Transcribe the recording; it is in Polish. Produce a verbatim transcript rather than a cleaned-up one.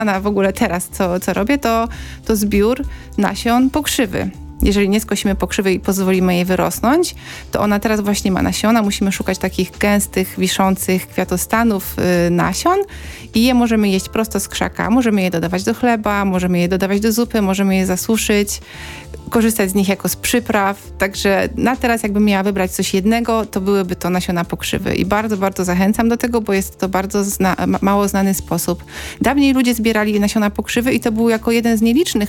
A w ogóle teraz, co, co robię, to, to zbiór nasion pokrzywy. Jeżeli nie skosimy pokrzywy i pozwolimy jej wyrosnąć, to ona teraz właśnie ma nasiona. Musimy szukać takich gęstych, wiszących kwiatostanów yy, nasion i je możemy jeść prosto z krzaka. Możemy je dodawać do chleba, możemy je dodawać do zupy, możemy je zasuszyć, korzystać z nich jako z przypraw. Także na teraz jakbym miała wybrać coś jednego, to byłyby to nasiona pokrzywy. I bardzo, bardzo zachęcam do tego, bo jest to bardzo zna- mało znany sposób. Dawniej ludzie zbierali nasiona pokrzywy i to był jako jeden z nielicznych